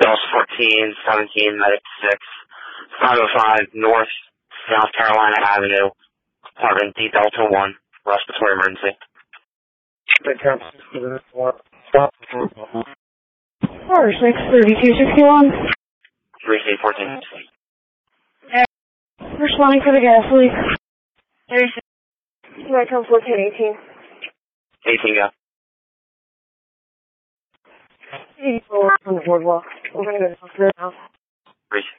Dales 14, 17, Medic 6, 505 North South Carolina Avenue, apartment D Delta 1, respiratory emergency. Car 63261. 3C14. Responding for the gas leak. 36. Right, comes locate 18. 18 go. 84 on the boardwalk. We're going to go to the house. 3C.